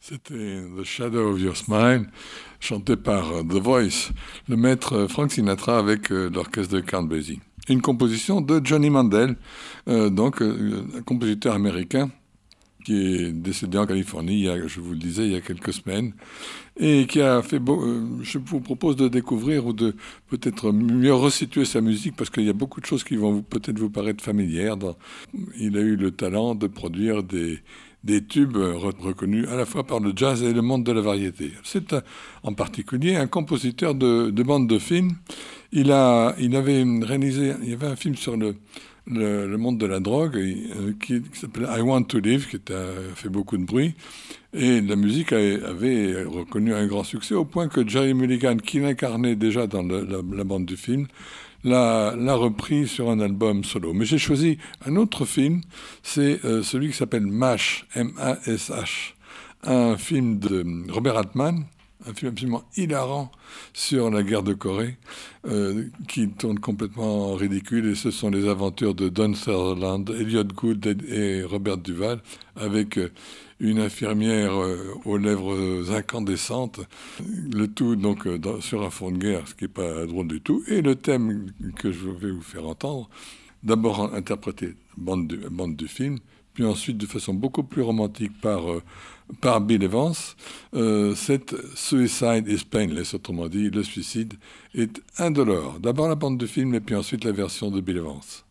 C'était The Shadow of Your Smile, chanté par The Voice, le maître Frank Sinatra avec l'orchestre de Count Basie. Une composition de Johnny Mandel, un compositeur américain qui est décédé en Californie, je vous le disais, il y a quelques semaines, et qui a fait je vous propose de découvrir ou de peut-être mieux resituer sa musique, parce qu'il y a beaucoup de choses qui vont peut-être vous paraître familières. Il a eu le talent de produire des tubes reconnus à la fois par le jazz et le monde de la variété. C'est en particulier un compositeur de bandes de films. Il avait réalisé, il y avait un film sur le monde de la drogue qui s'appelait I Want to Live, qui a fait beaucoup de bruit. Et la musique avait reconnu un grand succès au point que Jerry Mulligan, qui l'incarnait déjà dans la bande du film, l'a repris sur un album solo. Mais j'ai choisi un autre film, c'est celui qui s'appelle MASH, M-A-S-H, un film de Robert Altman, un film absolument hilarant sur la guerre de Corée, qui tourne complètement ridicule, et ce sont les aventures de Don Sutherland, Elliot Gould et Robert Duvall, avec une infirmière aux lèvres incandescentes, le tout donc sur un fond de guerre, ce qui n'est pas drôle du tout, et le thème que je vais vous faire entendre, d'abord interprété bande du film, puis ensuite de façon beaucoup plus romantique par Bill Evans, c'est Suicide is Painless, autrement dit, le suicide est indolore. D'abord la bande de film et puis ensuite la version de Bill Evans.